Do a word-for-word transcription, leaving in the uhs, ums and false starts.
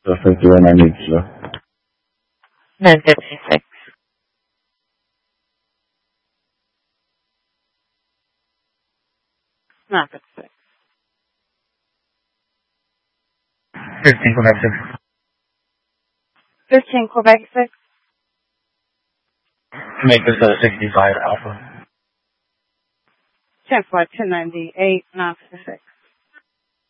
So fifty-one ninety kilo. nine fifty-six. nine fifty-six. fifteen Quebec six. fifteen Quebec six. Make this a sixty-five Alpha. ten flight ten ninety-eight, nine fifty-six.